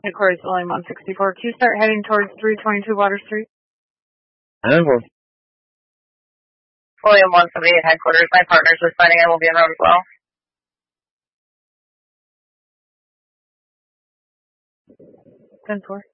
Headquarters William 164. Can you start heading towards 322 Water Street? And we're William 178 headquarters. My partner's responding. I will be in road as well. 10-4.